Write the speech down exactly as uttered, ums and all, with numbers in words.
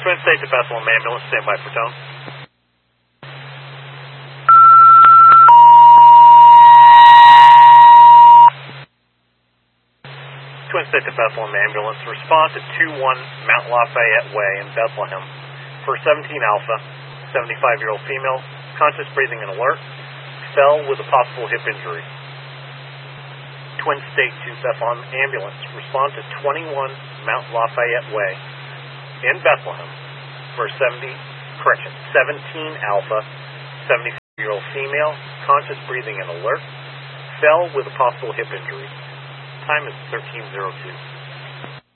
Twin State to Bethlehem ambulance, stand by for tone. Twin State to Bethlehem ambulance, respond to two one Mount Lafayette Way in Bethlehem for seventeen Alpha, seventy-five-year-old female, conscious breathing and alert, fell with a possible hip injury. Twin State to Bethlehem ambulance, respond to twenty-one Mount Lafayette Way in Bethlehem for seventy, correction, seventeen Alpha, seventy-five-year-old female, conscious breathing and alert, fell with a possible hip injury. Time is thirteen oh two.